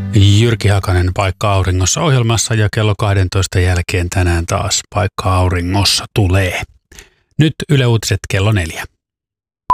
Jyrki Hakanen Paikka auringossa -ohjelmassa ja kello 12 jälkeen tänään taas Paikka auringossa tulee. Nyt Yle Uutiset kello 4.